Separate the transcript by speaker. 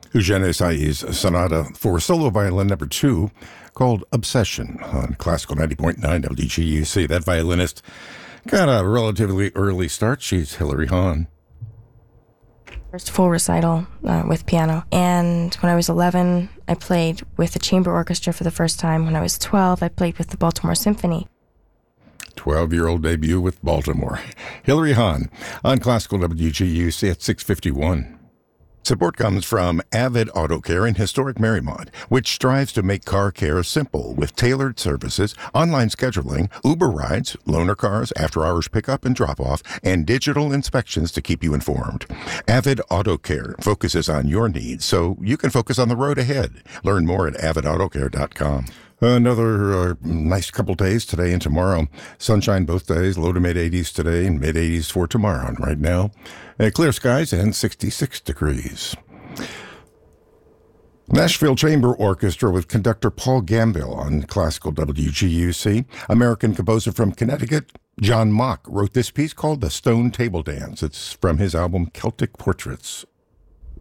Speaker 1: Eugene Sai's Sonata for Solo Violin Number 2, called Obsession, on Classical 90.9 WGUC. That violinist got a relatively early start. She's Hilary Hahn.
Speaker 2: First full recital with piano. And when I was 11, I played with the chamber orchestra for the first time. When I was 12, I played with the Baltimore Symphony.
Speaker 1: 12-year-old debut with Baltimore. Hilary Hahn on Classical WGUC at 6:51. Support comes from Avid Auto Care in historic Marymount, which strives to make car care simple with tailored services, online scheduling, Uber rides, loaner cars, after-hours pickup and drop-off, and digital inspections to keep you informed. Avid Auto Care focuses on your needs so you can focus on the road ahead. Learn more at avidautocare.com. Another nice couple days today and tomorrow. Sunshine both days, low to mid-80s today and mid-80s for tomorrow. And right now, clear skies and 66 degrees. Nashville Chamber Orchestra with conductor Paul Gambill on Classical WGUC. American composer from Connecticut, John Mock, wrote this piece called The Stone Table Dance. It's from his album Celtic Portraits.